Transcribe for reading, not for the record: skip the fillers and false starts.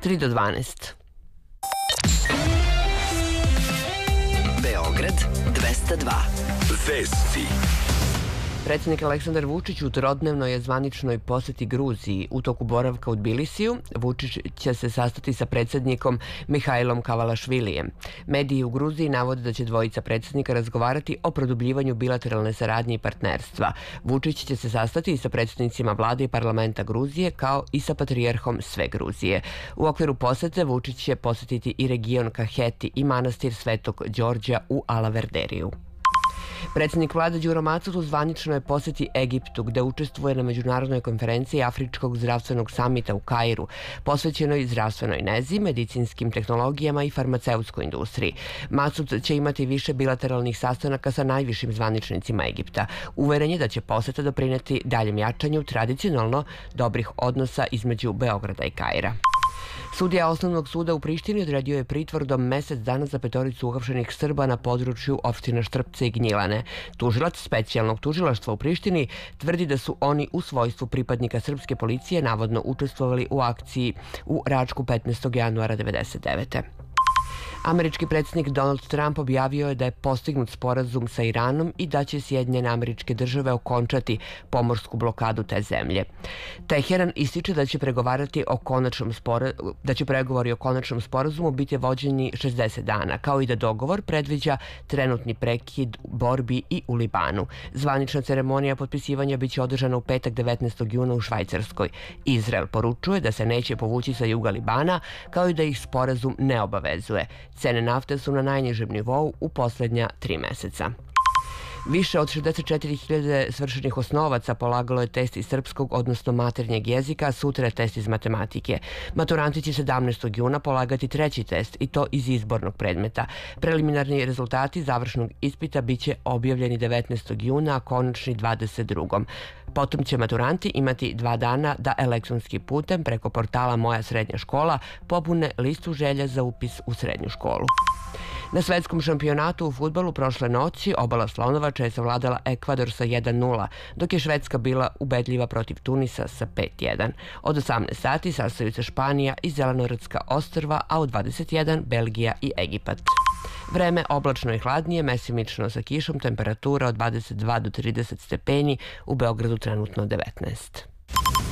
3 do 12. Beograd 202. Vesti. Predsjednik Aleksandar Vučić u trodnevnoj zvaničnoj poseti Gruziji. U toku boravka u Tbilisiju Vučić će se sastati sa predsjednikom Mihajlom Kavalašvilijem. Mediji u Gruziji navode da će dvojica predsjednika razgovarati o produbljivanju bilateralne saradnje i partnerstva. Vučić će se sastati i sa predsjednicima vlade i parlamenta Gruzije, kao i sa patrijarhom sve Gruzije. U okviru posete Vučić će posetiti i region Kaheti i manastir Svetog Đorđa u Alaverderiju. Predsjednik vlade Đuro Macuc u zvaničnoj posjeti Egiptu, gde učestvuje na međunarodnoj konferenciji Afričkog zdravstvenog samita u Kairu, posvećenoj zdravstvenoj nezi, medicinskim tehnologijama i farmaceutskoj industriji. Macuc će imati više bilateralnih sastanaka sa najvišim zvaničnicima Egipta. Uveren je da će poseta doprineti daljem jačanju tradicionalno dobrih odnosa između Beograda i Kaira. Sudija Osnovnog suda u Prištini odredio je pritvor do mesec dana za 5 uhapšenih Srba na području opština Štrpce i Gnjilane. Tužilac specijalnog tužilaštva u Prištini tvrdi da su oni u svojstvu pripadnika srpske policije navodno učestvovali u akciji u Račku 15. januara 1999. Američki predsjednik Donald Trump objavio je da je postignut sporazum sa Iranom i da će Sjedinjene Američke Države okončati pomorsku blokadu te zemlje. Teheran ističe da će pregovori o konačnom sporazumu biti vođeni 60 dana, kao i da dogovor predviđa trenutni prekid borbi i u Libanu. Zvanična ceremonija potpisivanja biće održana u petak 19. juna u Švajcarskoj. Izrael poručuje da se neće povući sa juga Libana, kao i da ih sporazum ne obavezuje. Cene nafte su na najnižem nivou u posljednja 3 meseca. Više od 64.000 svršenih osnovaca polagalo je test iz srpskog, odnosno maternjeg jezika, a sutra je test iz matematike. Maturanti će 17. juna polagati treći test, i to iz izbornog predmeta. Preliminarni rezultati završnog ispita biće objavljeni 19. juna, a konačni 22. Potom će maturanti imati 2 dana da elektronskim putem preko portala Moja srednja škola popune listu želja za upis u srednju školu. Na svetskom šampionatu u fudbalu prošle noći Obala Slonovača je savladala Ekvador sa 1:0, dok je Švedska bila ubedljiva protiv Tunisa sa 5:1. Od 18 sati sastaju se Španija i Zelenorodska ostrva, a u 21 Belgija i Egipat. Vreme oblačno i hladnije, mesimično sa kišom, temperatura od 22 do 30 stepeni, u Beogradu trenutno 19.